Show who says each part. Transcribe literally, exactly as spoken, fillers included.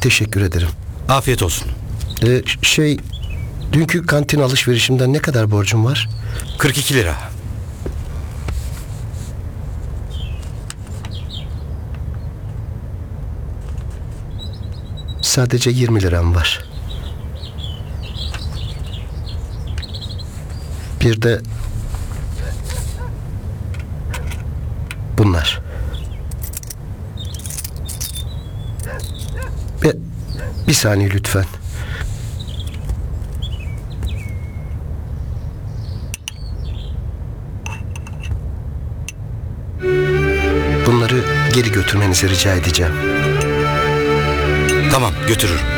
Speaker 1: Teşekkür ederim.
Speaker 2: Afiyet olsun.
Speaker 1: Ee, şey, dünkü kantin alışverişimden ne kadar borcum var?
Speaker 2: kırk iki lira.
Speaker 1: Sadece yirmi liram var. Bir de bunlar. Bir, bir saniye lütfen. Bunları geri götürmenizi rica edeceğim.
Speaker 2: Tamam, götürürüm.